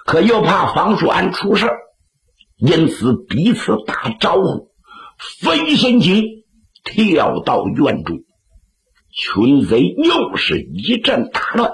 可又怕房叔安出事，因此彼此打招呼，分身形跳到院中。群贼又是一阵大乱。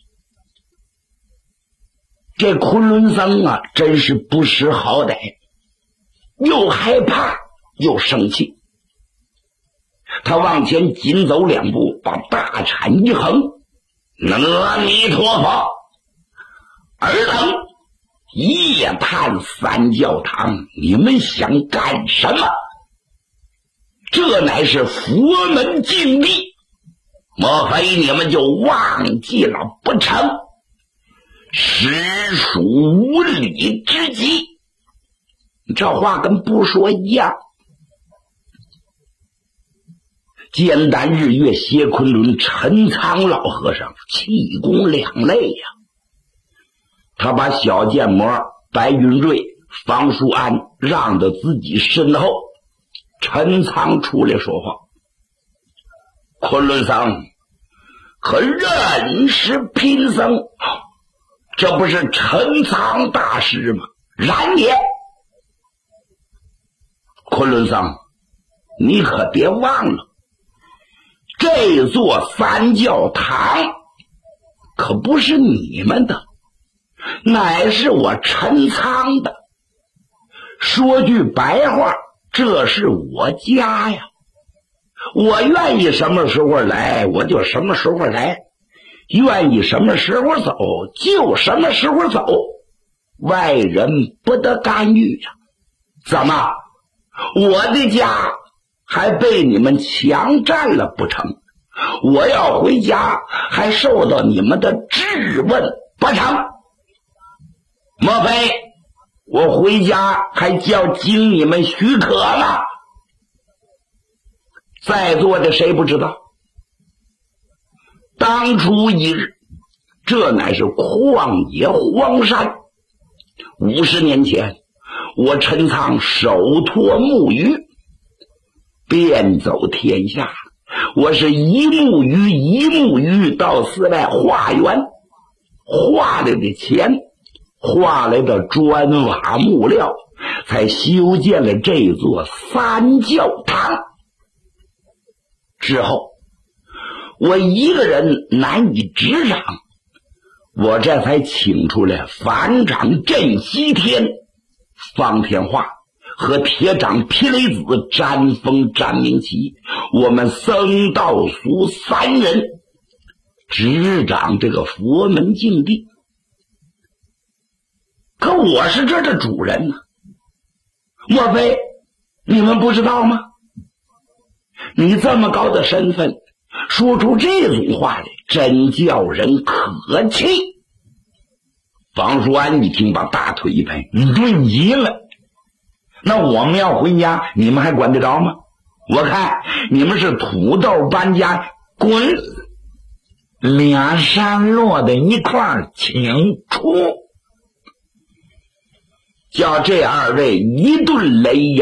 这昆仑僧啊，真是不识好歹，又害怕又生气。他往前紧走2步，把大铲一横，阿弥陀佛，尔等夜探三教堂，你们想干什么？这乃是佛门禁地，莫非你们就忘记了不成？实属无礼之极。这话跟不说一样。简丹日月谢昆仑陈仓老和尚气功两类呀，他把小剑魔白云瑞、方叔安让到自己身后。陈仓出来说话：昆仑僧可认识贫僧？这不是陈仓大师吗？然也。昆仑僧，你可别忘了，这座三教堂可不是你们的，乃是我陈仓的。说句白话，这是我家呀，我愿意什么时候来我就什么时候来，愿意什么时候走就什么时候走，外人不得干预呀。怎么，我的家还被你们强占了不成？我要回家还受到你们的质问不成？莫非我回家还叫经你们许可吗？在座的谁不知道，当初一日，这乃是旷野荒山。50年前，我陈仓手托木鱼，遍走天下。我是一木鱼一木鱼到寺外化缘，化来的钱，化来的砖瓦木料，才修建了这座三教堂。之后我一个人难以执掌，我这才请出来反掌镇西天方天画和铁掌霹雷子詹峰詹明奇，我们僧道俗3人执掌这个佛门禁地。可我是这的主人呢，莫非你们不知道吗？你这么高的身份说出这种话来，真叫人可气。方叔安一听，把大腿一拍：你对极了，那我们要回家你们还管得着吗？我看你们是土豆搬家，滚！俩山落在一块儿，请出！叫这2位一顿雷呀！